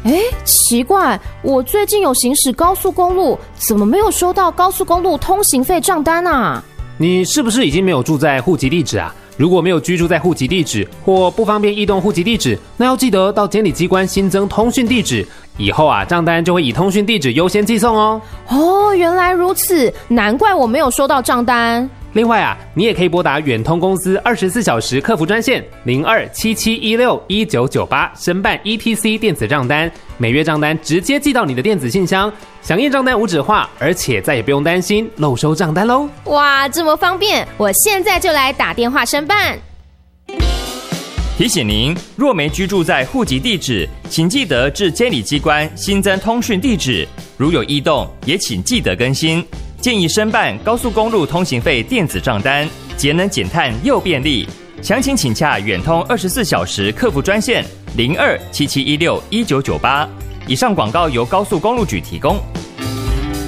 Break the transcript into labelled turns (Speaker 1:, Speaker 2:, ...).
Speaker 1: 奇怪，我最近有行驶高速公路，怎么没有收到高速公路通行费账单啊？
Speaker 2: 你是不是已经没有住在户籍地址啊？如果没有居住在户籍地址或不方便异动户籍地址，那要记得到监理机关新增通讯地址，以后啊账单就会以通讯地址优先寄送哦。
Speaker 1: 原来如此，难怪我没有收到账单。
Speaker 2: 另外啊，你也可以拨打远通公司24小时客服专线0277161998申办 ETC 电子账单，每月账单直接寄到你的电子信箱，响应账单无纸化，而且再也不用担心漏收账单喽。
Speaker 1: 哇，这么方便，我现在就来打电话申办。
Speaker 3: 提醒您，若没居住在户籍地址，请记得至监理机关新增通讯地址，如有异动，也请记得更新。建议申办高速公路通行费电子账单，节能减碳又便利。详情请洽远通24小时客服专线0277161998。以上广告由高速公路局提供。